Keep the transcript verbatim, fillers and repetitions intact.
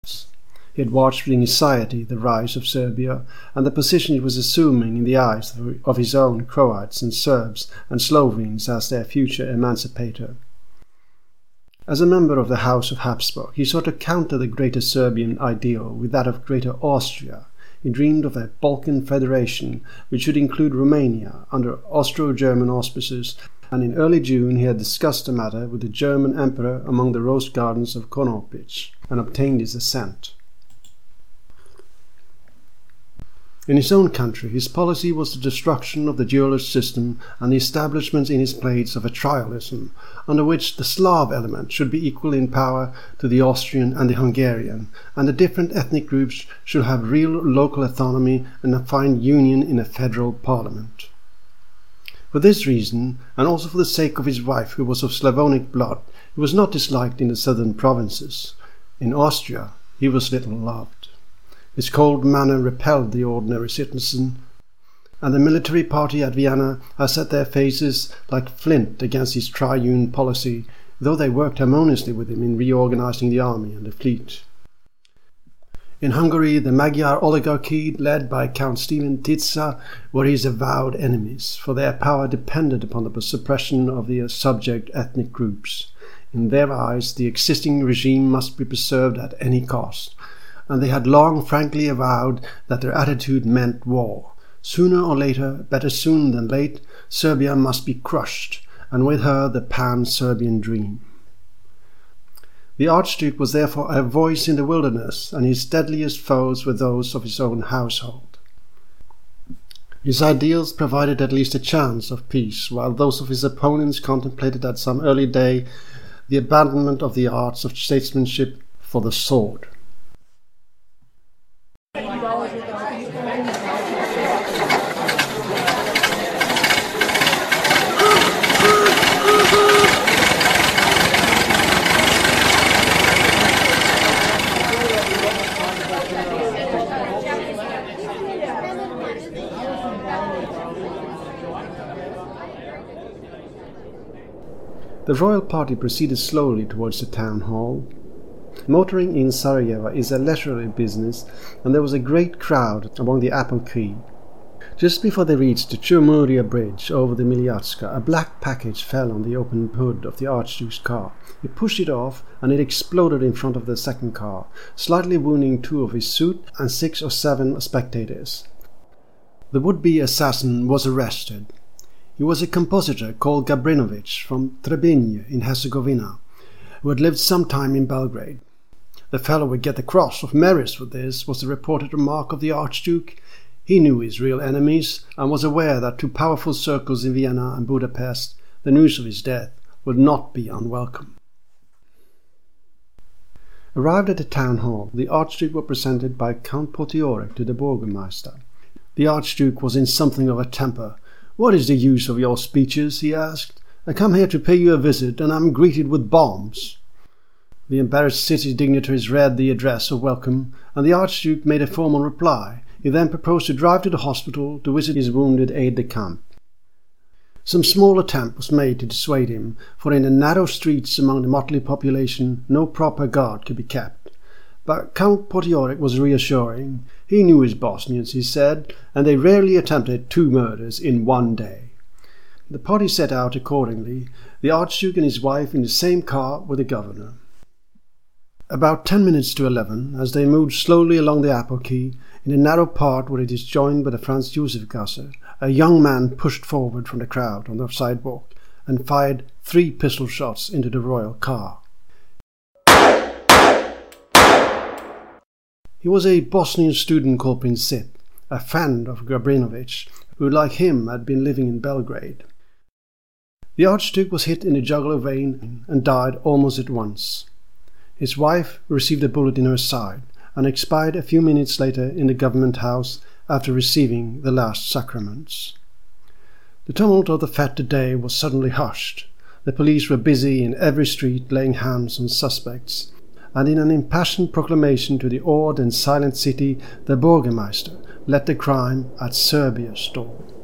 He had watched with anxiety the rise of Serbia and the position it was assuming in the eyes of his own Croats and Serbs and Slovenes as their future emancipator. As a member of the House of Habsburg, he sought to counter the Greater Serbian ideal with that of Greater Austria. He dreamed of a Balkan federation which should include Romania under Austro-German auspices, and in early June he had discussed the matter with the German Emperor among the rose gardens of Konopich and obtained his assent. In his own country, his policy was the destruction of the dualist system and the establishment in his place of a trialism, under which the Slav element should be equal in power to the Austrian and the Hungarian, and the different ethnic groups should have real local autonomy and find union in a federal parliament. For this reason, and also for the sake of his wife, who was of Slavonic blood, he was not disliked in the southern provinces. In Austria, he was little loved. His cold manner repelled the ordinary citizen, and the military party at Vienna has set their faces like flint against his triune policy, though they worked harmoniously with him in reorganizing the army and the fleet. In Hungary, the Magyar oligarchy, led by Count Stephen Tisza, were his avowed enemies, for their power depended upon the suppression of the subject ethnic groups. In their eyes, the existing regime must be preserved at any cost, and they had long frankly avowed that their attitude meant war. Sooner or later, better soon than late, Serbia must be crushed, and with her the pan-Serbian dream. The Archduke was therefore a voice in the wilderness, and his deadliest foes were those of his own household. His ideals provided at least a chance of peace, while those of his opponents contemplated at some early day the abandonment of the arts of statesmanship for the sword. The royal party proceeded slowly towards the town hall. Motoring in Sarajevo is a leisurely business, and there was a great crowd along the Apple Quay. Just before they reached the Churmuria bridge over the Miljacka, a black package fell on the open hood of the Archduke's car. He pushed it off, and it exploded in front of the second car, slightly wounding two of his suite and six or seven spectators. The would-be assassin was arrested. He was a compositor called Gabrinović from Trebinje in Herzegovina, who had lived some time in Belgrade. The fellow would get the Cross of Merit for this, was the reported remark of the Archduke. He knew his real enemies, and was aware that to powerful circles in Vienna and Budapest the news of his death would not be unwelcome. Arrived at the town hall, the Archduke was presented by Count Potiorek to the Burgomaster. The Archduke was in something of a temper. "What is the use of your speeches?" he asked. "I come here to pay you a visit, and am greeted with bombs." The embarrassed city dignitaries read the address of welcome, and the Archduke made a formal reply. He then proposed to drive to the hospital to visit his wounded aide-de-camp. Some small attempt was made to dissuade him, for in the narrow streets among the motley population no proper guard could be kept. But Count Potiorek was reassuring. He knew his Bosnians, he said, and they rarely attempted two murders in one day. The party set out accordingly, the Archduke and his wife in the same car with the governor. About ten minutes to eleven, as they moved slowly along the Apple Quay, in the narrow part where it is joined by the Franz Josef Gasse, a young man pushed forward from the crowd on the sidewalk and fired three pistol shots into the royal car. He was a Bosnian student called Princip, a friend of Gabrinović, who like him had been living in Belgrade. The Archduke was hit in the jugular vein and died almost at once. His wife received a bullet in her side and expired a few minutes later in the government house after receiving the last sacraments. The tumult of the fête day was suddenly hushed. The police were busy in every street laying hands on suspects, and in an impassioned proclamation to the awed and silent city, the Burgomaster let the crime at Serbia's door.